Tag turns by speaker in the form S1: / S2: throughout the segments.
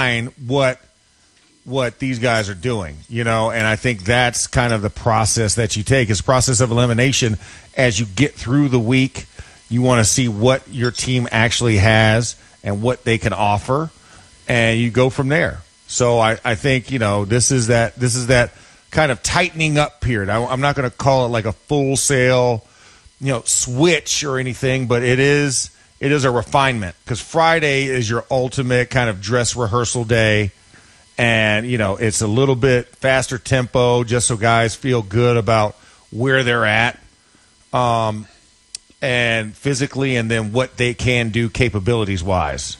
S1: refine what these guys are doing, and I think that's kind of the process that you take. Is process of elimination. As you get through the week, you want to see what your team actually has and what they can offer, and you go from there. So I think, this is that kind of tightening up period. I'm not going to call it like a full sale, switch or anything, but it is a refinement, because Friday is your ultimate kind of dress rehearsal day. And, it's a little bit faster tempo just so guys feel good about where they're at and physically, and then what they can do capabilities-wise.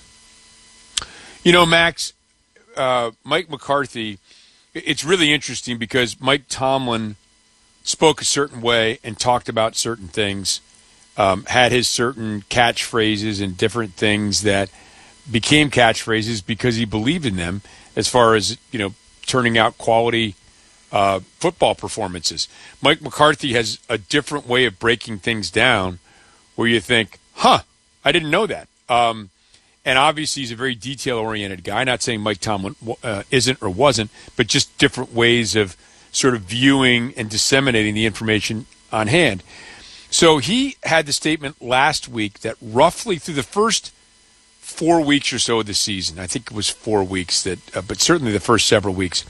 S2: Max, Mike McCarthy, it's really interesting because Mike Tomlin spoke a certain way and talked about certain things, had his certain catchphrases and different things that became catchphrases because he believed in them, as far as, turning out quality football performances. Mike McCarthy has a different way of breaking things down where you think, I didn't know that. And obviously he's a very detail-oriented guy. Not saying Mike Tomlin isn't or wasn't, but just different ways of sort of viewing and disseminating the information on hand. So he had the statement last week that roughly through the first 4 weeks or so of the season, I think it was 4 weeks, but certainly the first several weeks,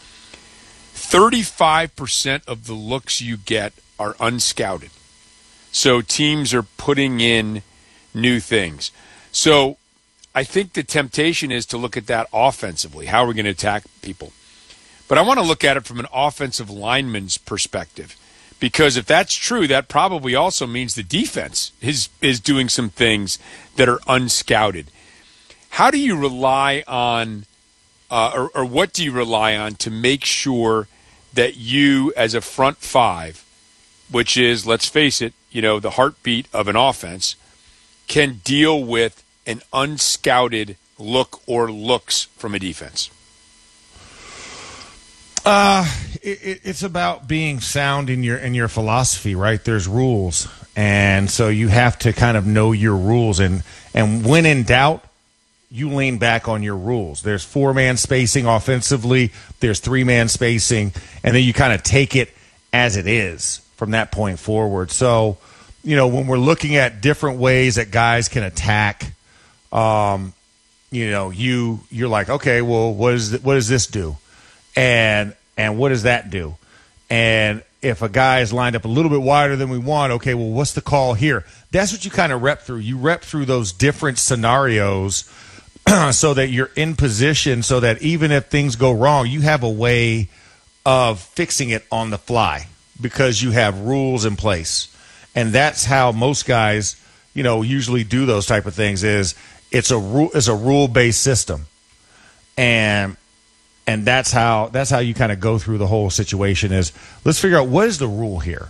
S2: 35% of the looks you get are unscouted. So teams are putting in new things. So I think the temptation is to look at that offensively. How are we going to attack people? But I want to look at it from an offensive lineman's perspective, because if that's true, that probably also means the defense is doing some things that are unscouted. How do you rely on, or what do you rely on to make sure that you, as a front five, which is, let's face it, the heartbeat of an offense, can deal with an unscouted look or looks from a defense?
S1: It's about being sound in your philosophy, right? There's rules, and so you have to kind of know your rules, and when in doubt, you lean back on your rules. There's 4-man spacing offensively. There's 3-man spacing. And then you kind of take it as it is from that point forward. So, when we're looking at different ways that guys can attack, you're like, okay, well, what does this do? And what does that do? And if a guy is lined up a little bit wider than we want, okay, well, what's the call here? That's what you kind of rep through. You rep through those different scenarios so that you're in position, so that even if things go wrong, you have a way of fixing it on the fly because you have rules in place. And that's how most guys, usually do those type of things. It's a rule-based system, and that's how you kind of go through the whole situation. Is let's figure out what is the rule here.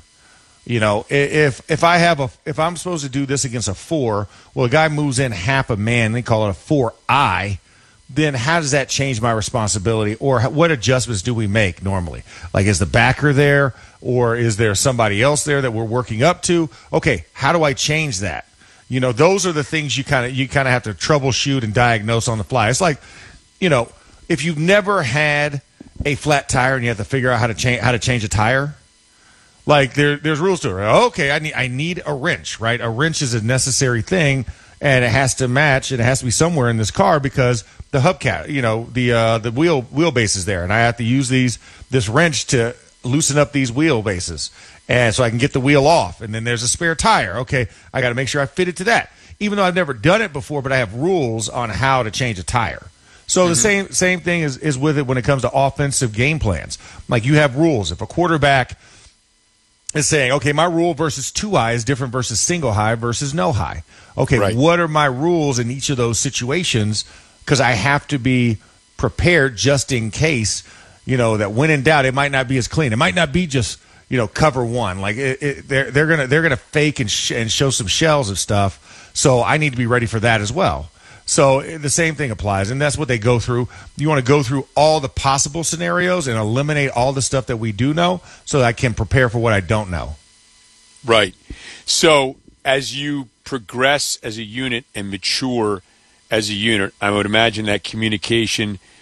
S1: If I'm supposed to do this against a 4, well, a guy moves in half a man, they call it a 4-eye, then how does that change my responsibility? Or what adjustments do we make normally? Like, is the backer there, or is there somebody else there that we're working up to? Okay, how do I change that? Those are the things you kind of have to troubleshoot and diagnose on the fly. It's like, if you've never had a flat tire and you have to figure out how to change a tire, like there's rules to it. Okay, I need a wrench, right? A wrench is a necessary thing, and it has to match, and it has to be somewhere in this car because the hubcap, the wheelbase is there, and I have to use this wrench to loosen up these wheelbases, and so I can get the wheel off. And then there's a spare tire. Okay, I got to make sure I fit it to that, even though I've never done it before, but I have rules on how to change a tire. So the same thing is with it when it comes to offensive game plans. Like, you have rules. If a quarterback is saying, okay, my rule versus 2-eye is different versus single high versus no high. Okay, right. What are my rules in each of those situations? Because I have to be prepared just in case, that when in doubt, it might not be as clean. It might not be just, cover one. Like, they're gonna fake and show some shells of stuff. So I need to be ready for that as well. So the same thing applies, and that's what they go through. You want to go through all the possible scenarios and eliminate all the stuff that we do know so that I can prepare for what I don't know.
S2: Right. So as you progress as a unit and mature as a unit, I would imagine that communication